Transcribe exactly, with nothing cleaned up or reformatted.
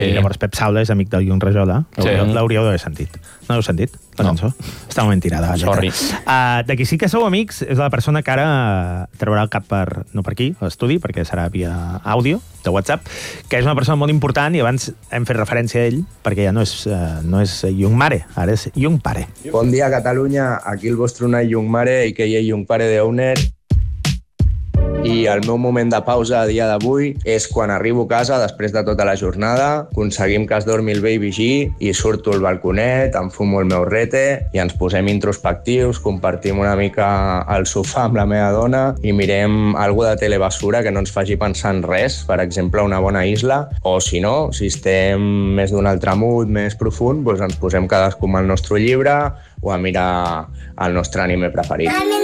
I llavors Pep Saula és amic del Yung Rajola. L'hauríeu d'haver sentit. No l'heu sentit, la cançó? Està molt ben tirada. Sorry. De qui sí que sou amics és la persona que ara traurà el cap per, no per aquí, a l'estudi, perquè serà via àudio, de WhatsApp, que és una persona molt important i abans hem fet referència a ell, perquè ja no és, no és Yung Mare, ara és Yung Pare. Bon dia, Catalunya. Aquí el vostre Unai Yung Mare, i que hi ha Yung Pare de Owner. I el meu moment de pausa a dia d'avui és quan arribo a casa després de tota la jornada, aconseguim que es dormi el Baby G i surto al balconet, em fumo el meu rete i ens posem introspectius, compartim una mica al sofà amb la meva dona i mirem alguna de telebasura que no ens faci pensar en res, per exemple una bona isla, o si no, si estem més d'un altre mood, més profund, doncs ens posem cadascú amb el nostre llibre o a mirar el nostre anime preferit.